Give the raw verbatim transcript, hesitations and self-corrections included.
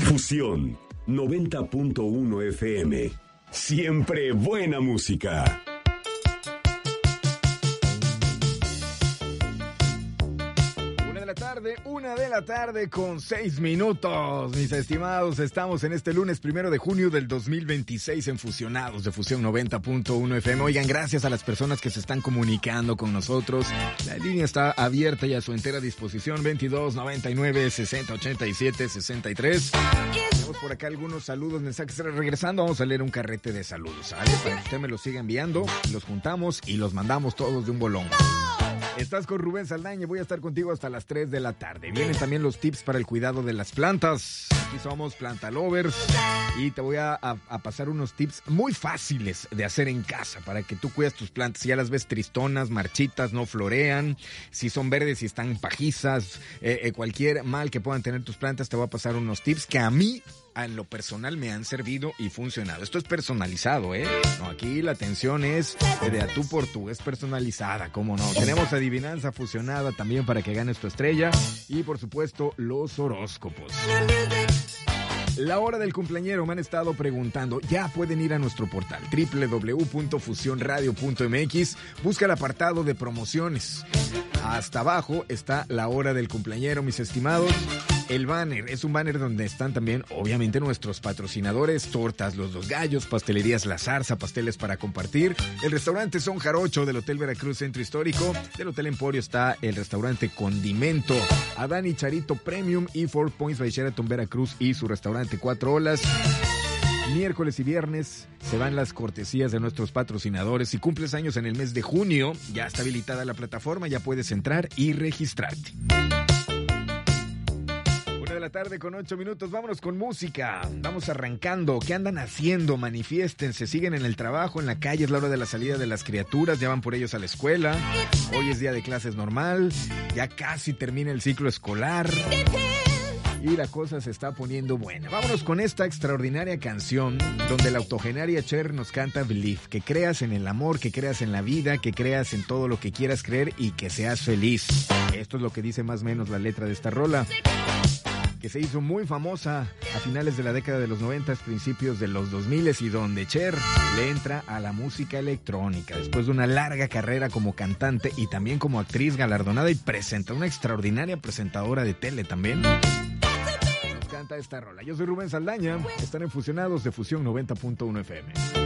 Fusión noventa punto uno F M. Siempre buena música. Tarde, una de la tarde con seis minutos, mis estimados. Estamos en este lunes primero de junio del dos mil veintiséis en Fusionados de Fusión noventa punto uno F M. Oigan, gracias a las personas que se están comunicando con nosotros. La línea está abierta y a su entera disposición. veintidós, noventa y nueve, sesenta, ochenta y siete, sesenta y tres. Tenemos por acá algunos saludos, mensajes. Regresando, vamos a leer un carrete de saludos, ¿sale? Para que usted me los siga enviando, los juntamos y los mandamos todos de un bolón. Estás con Rubén Saldaña, voy a estar contigo hasta las tres de la tarde. Vienen también los tips para el cuidado de las plantas. Aquí somos Planta Lovers y te voy a, a, a pasar unos tips muy fáciles de hacer en casa para que tú cuides tus plantas. Si ya las ves tristonas, marchitas, no florean, si son verdes, si están pajizas, eh, eh, cualquier mal que puedan tener tus plantas, te voy a pasar unos tips que a mí, en lo personal, me han servido y funcionado. Esto es personalizado, ¿eh? No, aquí la atención es de a tú por tú, es personalizada, ¿cómo no? Tenemos adivinanza fusionada también para que ganes tu estrella y, por supuesto, los horóscopos. La hora del cumpleañero, me han estado preguntando. Ya pueden ir a nuestro portal doble u doble u doble u punto fusión radio punto m x. Busca el apartado de promociones. Hasta abajo está la hora del cumpleañero, mis estimados. El banner es un banner donde están también, obviamente, nuestros patrocinadores: Tortas Los Dos Gallos, Pastelerías La Zarza, pasteles para compartir, el restaurante Son Jarocho del Hotel Veracruz Centro Histórico, del Hotel Emporio está el restaurante Condimento, Adán y Charito Premium y Four Points by Sheraton Veracruz y su restaurante Cuatro Olas. Miércoles y viernes se van las cortesías de nuestros patrocinadores. Si cumples años en el mes de junio, ya está habilitada la plataforma, ya puedes entrar y registrarte. De la tarde con ocho minutos, vámonos con música. Vamos arrancando. ¿Qué andan haciendo? Manifiéstense, siguen en el trabajo, en la calle, es la hora de la salida de las criaturas, ya van por ellos a la escuela. Hoy es día de clases normal, ya casi termina el ciclo escolar y la cosa se está poniendo buena. Vámonos con esta extraordinaria canción donde la octogenaria Cher nos canta Believe. Que creas en el amor, que creas en la vida, que creas en todo lo que quieras creer y que seas feliz. Esto es lo que dice más o menos la letra de esta rola, que se hizo muy famosa a finales de la década de los noventa, principios de los dos mil, y donde Cher le entra a la música electrónica después de una larga carrera como cantante y también como actriz galardonada y presenta, una extraordinaria presentadora de tele también. Nos canta esta rola. Yo soy Rubén Saldaña, están en Fusionados de Fusión noventa punto uno F M.